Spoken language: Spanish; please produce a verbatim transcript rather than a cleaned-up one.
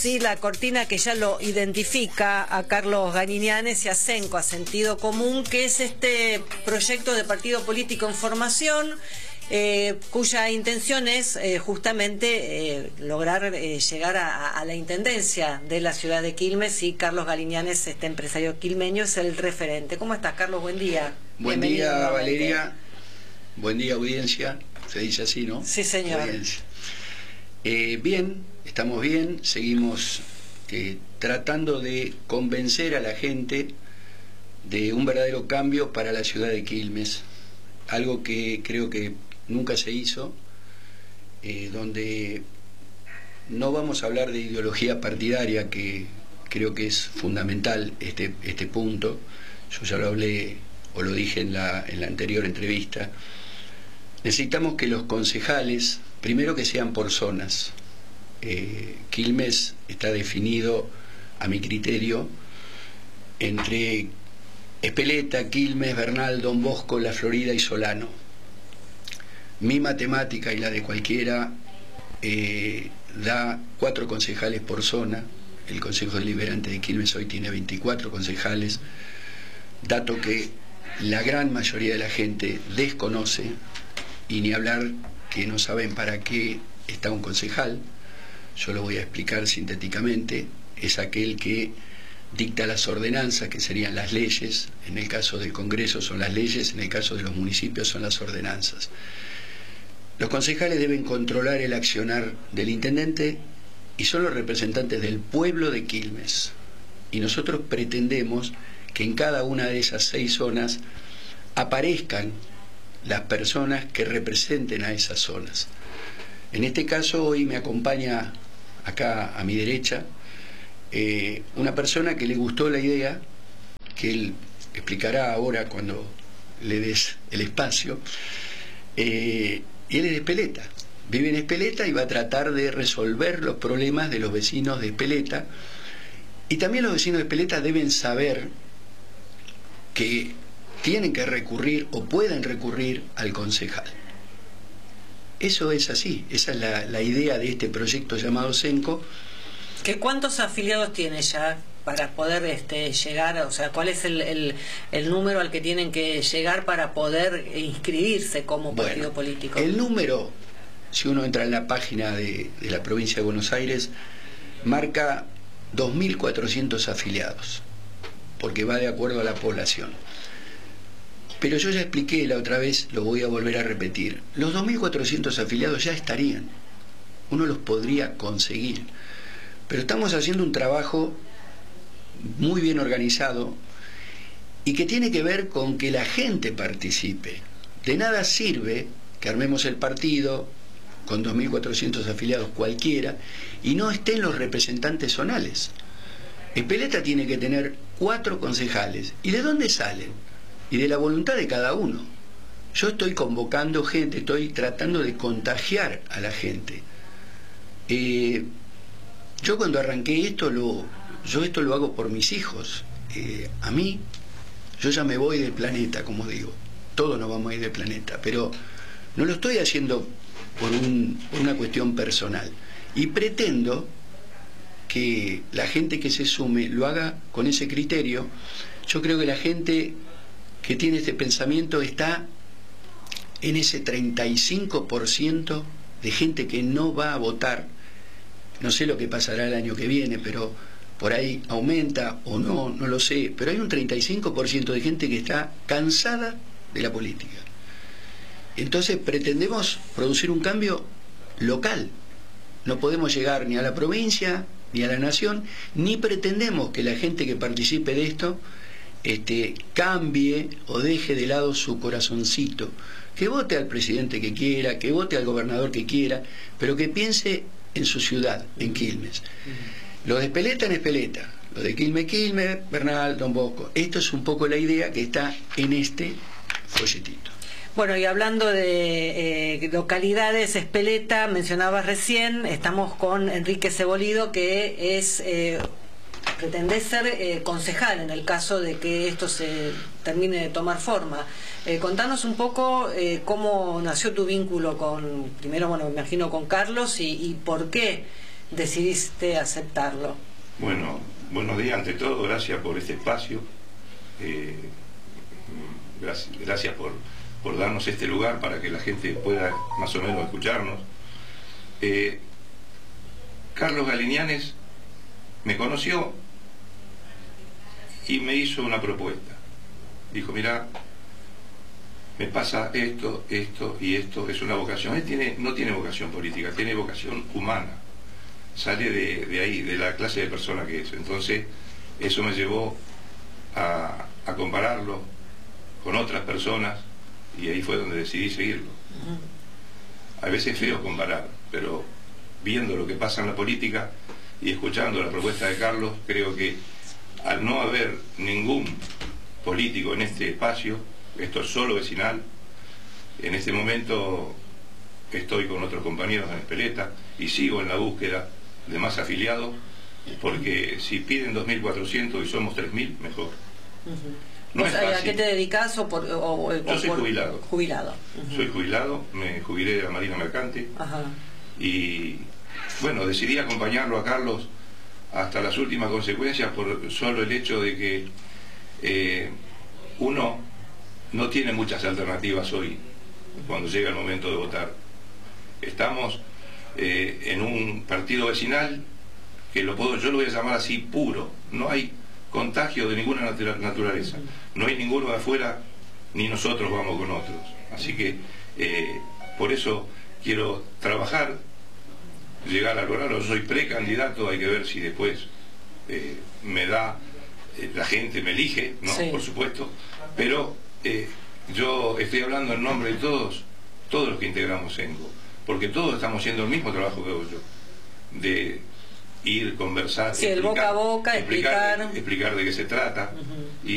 Sí, la cortina que ya lo identifica a Carlos Galiñanes y a Cenco, a Sentido Común, que es este proyecto de partido político en formación, eh, cuya intención es eh, justamente eh, lograr eh, llegar a, a la intendencia de la ciudad de Quilmes, y Carlos Galiñanes, este empresario quilmeño, es el referente. ¿Cómo estás, Carlos? Buen día. Buen Bienvenido día, nuevamente. Valeria. Buen día, audiencia. Se dice así, ¿no? Sí, señor. Audiencia. Eh, bien, estamos bien, seguimos eh, tratando de convencer a la gente de un verdadero cambio para la ciudad de Quilmes, algo que creo que nunca se hizo, eh, donde no vamos a hablar de ideología partidaria, que creo que es fundamental este, este punto. Yo ya lo hablé o lo dije en la, en la anterior entrevista. Necesitamos que los concejales, primero, que sean por zonas. Eh, Quilmes está definido, a mi criterio, entre Espeleta, Quilmes, Bernal, Don Bosco, La Florida y Solano. Mi matemática y la de cualquiera eh, da cuatro concejales por zona. El Consejo Deliberante de Quilmes hoy tiene veinticuatro concejales, dato que la gran mayoría de la gente desconoce, y ni hablar que no saben para qué está un concejal. Yo lo voy a explicar sintéticamente. Es aquel que dicta las ordenanzas, que serían las leyes. En el caso del Congreso son las leyes, en el caso de los municipios son las ordenanzas. Los concejales deben controlar el accionar del intendente y son los representantes del pueblo de Quilmes. Y nosotros pretendemos que en cada una de esas seis zonas aparezcan las personas que representen a esas zonas. En este caso, hoy me acompaña acá a mi derecha eh, una persona que le gustó la idea, que él explicará ahora cuando le des el espacio. Eh, y él es de Espeleta, vive en Espeleta y va a tratar de resolver los problemas de los vecinos de Espeleta. Y también los vecinos de Espeleta deben saber que tienen que recurrir o pueden recurrir al concejal. Eso es así, esa es la, la idea de este proyecto llamado Cenco. ¿Qué cuántos afiliados tiene ya para poder este, llegar? O sea, ¿cuál es el, el, el número al que tienen que llegar para poder inscribirse como partido bueno, político? El número, si uno entra en la página de, de la provincia de Buenos Aires, marca dos mil cuatrocientos afiliados, porque va de acuerdo a la población. Pero yo ya expliqué la otra vez, lo voy a volver a repetir. Los dos mil cuatrocientos afiliados ya estarían. Uno los podría conseguir. Pero estamos haciendo un trabajo muy bien organizado y que tiene que ver con que la gente participe. De nada sirve que armemos el partido con dos mil cuatrocientos afiliados cualquiera y no estén los representantes zonales. Espeleta tiene que tener cuatro concejales. ¿Y de dónde salen? Y de la voluntad de cada uno. Yo estoy convocando gente, estoy tratando de contagiar a la gente. Eh, yo cuando arranqué esto, lo, yo esto lo hago por mis hijos. Eh, a mí, yo ya me voy del planeta, como digo. Todos nos vamos a ir del planeta, pero no lo estoy haciendo por, un, por una cuestión personal. Y pretendo que la gente que se sume lo haga con ese criterio. Yo creo que la gente que tiene este pensamiento está en ese treinta y cinco por ciento de gente que no va a votar. No sé lo que pasará el año que viene, pero por ahí aumenta o no, no lo sé, pero hay un treinta y cinco por ciento de gente que está cansada de la política. Entonces pretendemos producir un cambio local. No podemos llegar ni a la provincia ni a la nación, ni pretendemos que la gente que participe de esto Este, cambie o deje de lado su corazoncito, que vote al presidente que quiera, que vote al gobernador que quiera, pero que piense en su ciudad, en Quilmes. Lo de Espeleta en Espeleta, lo de Quilmes, Quilmes, Bernal, Don Bosco. Esto es un poco la idea que está en este folletito. Bueno, y hablando de eh, localidades, Espeleta, mencionabas recién, estamos con Enrique Cebolido, que es... Eh, pretende ser eh, concejal en el caso de que esto se termine de tomar forma. Eh, contanos un poco eh, cómo nació tu vínculo con, primero, bueno, me imagino con Carlos, y, y por qué decidiste aceptarlo? Bueno, buenos días ante todo, gracias por este espacio, eh, gracias, gracias por, por darnos este lugar para que la gente pueda más o menos escucharnos. Eh, Carlos Galiñanes me conoció y me hizo una propuesta. Dijo, mira, me pasa esto, esto y esto, es una vocación. Él tiene, no tiene vocación política, tiene vocación humana. Sale de, de ahí, de la clase de persona que es. Entonces, eso me llevó a, a compararlo con otras personas y ahí fue donde decidí seguirlo. A veces es feo comparar, pero viendo lo que pasa en la política y escuchando la propuesta de Carlos, creo que al no haber ningún político en este espacio, esto es solo vecinal, en este momento estoy con otros compañeros en Espeleta y sigo en la búsqueda de más afiliados, porque si piden dos mil cuatrocientos y somos tres mil, mejor. Uh-huh. No es fácil. ¿A qué te dedicas? O por, o, o, Yo soy por... jubilado. Jubilado. Uh-huh. Soy jubilado, me jubilé de la Marina Mercante. Ajá. Y bueno, decidí acompañarlo a Carlos hasta las últimas consecuencias por solo el hecho de que eh, uno no tiene muchas alternativas hoy cuando llega el momento de votar. Estamos eh, en un partido vecinal que lo puedo, yo lo voy a llamar así, puro. No hay contagio de ninguna natura, naturaleza. No hay ninguno de afuera, ni nosotros vamos con otros. Así que eh, por eso quiero trabajar, llegar a lograrlo. Yo soy precandidato, hay que ver si después eh, me da, eh, la gente me elige, ¿no? Sí. Por supuesto. Pero eh, yo estoy hablando en nombre de todos, todos los que integramos ENGO, porque todos estamos haciendo el mismo trabajo que hago yo, de ir, conversar, sí, explicar, el boca a boca, explicar, explicar, explicar de qué se trata. Uh-huh. Y